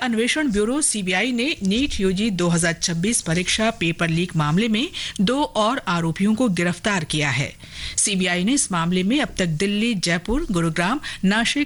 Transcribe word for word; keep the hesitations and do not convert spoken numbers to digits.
अन्वेषण bureau CBI ने NEET UG दो हज़ार छब्बीस परीक्षा पेपर लीक मामले में दो और आरोपियों को गिरफ्तार किया है। सीबीआई ने इस मामले में अब तक दिल्ली, जयपुर, गुरुग्राम, नासिक,